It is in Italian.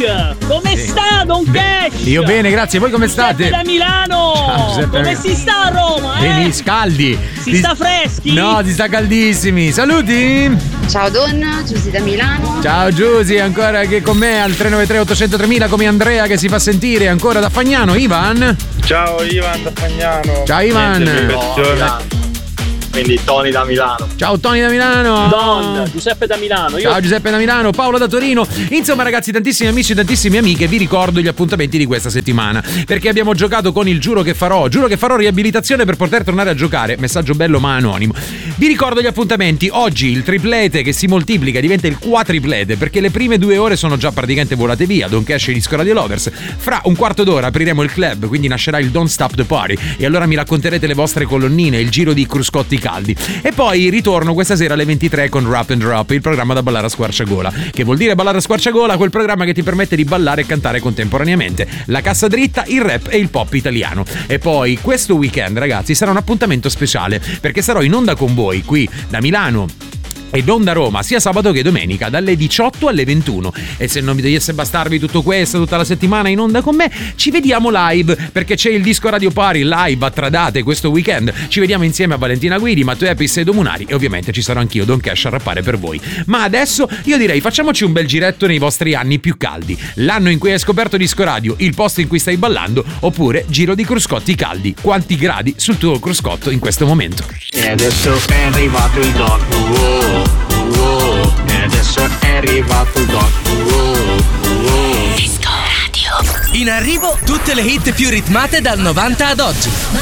Come sta Don Cash? Io bene, grazie. Voi come state? Giuseppe da Milano. Ciao, Giuseppe. Come si sta a Roma? Benissimo, caldi. Si sta freschi? No, si sta caldissimi. Saluti. Ciao Donna, Giusy da Milano. Ciao Giusy, ancora che con me al 393 800 3000 come Andrea che si fa sentire ancora da Fagnano. Ivan. Ciao Ivan da Fagnano. Ciao Ivan. Quindi Tony da Milano. Ciao Tony da Milano. Don, Giuseppe da Milano. Ciao Giuseppe da Milano, Paola da Torino. Insomma ragazzi, tantissimi amici e tantissime amiche, vi ricordo gli appuntamenti di questa settimana, perché abbiamo giocato con il Giuro che farò riabilitazione per poter tornare a giocare. Messaggio bello ma anonimo. Vi ricordo gli appuntamenti. Oggi il triplete che si moltiplica diventa il quadriplete, perché le prime 2 ore sono già praticamente volate via. Don Cash e Disco Radio Lovers. Fra un quarto d'ora apriremo il club, quindi nascerà il Don't Stop the Party, e allora mi racconterete le vostre colonnine, il giro di cruscotti caldi. E poi ritorno questa sera alle 23 con Rap and Drop, il programma da ballare a squarciagola. Che vuol dire ballare a squarciagola? Quel programma che ti permette di ballare e cantare contemporaneamente. La cassa dritta, il rap e il pop italiano. E poi questo weekend ragazzi sarà un appuntamento speciale, perché sarò in onda con voi qui da Milano ed onda Roma sia sabato che domenica dalle 18 alle 21. E se non vi dovesse bastarvi tutto questo tutta la settimana in onda con me, ci vediamo live, perché c'è il Disco Radio Party live a Tradate questo weekend. Ci vediamo insieme a Valentina Guidi, Matteo Epis e Edo Munari, e ovviamente ci sarò anch'io Don Cash a rappare per voi. Ma adesso io direi facciamoci un bel giretto nei vostri anni più caldi, l'anno in cui hai scoperto Disco Radio, il posto in cui stai ballando, oppure giro di cruscotti caldi. Quanti gradi sul tuo cruscotto in questo momento? E adesso è arrivato il doc. E adesso è arrivato il doc. Disco Radio. In arrivo tutte le hit più ritmate dal 90 ad oggi.